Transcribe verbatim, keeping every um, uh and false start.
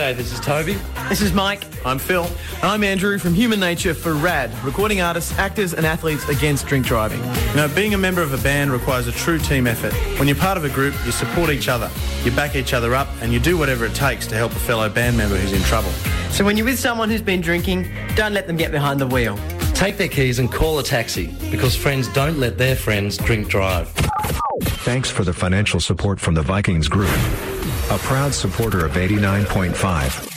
G'day, this is Toby. This is Mike. I'm Phil. I'm Andrew from Human Nature for RAD, recording artists, actors and athletes against drink driving. You know, being a member of a band requires a true team effort. When you're part of a group, you support each other, you back each other up and you do whatever it takes to help a fellow band member who's in trouble. So when you're with someone who's been drinking, don't let them get behind the wheel. Take their keys and call a taxi, because friends don't let their friends drink drive. Thanks for the financial support from the Vikings Group, a proud supporter of eighty-nine point five.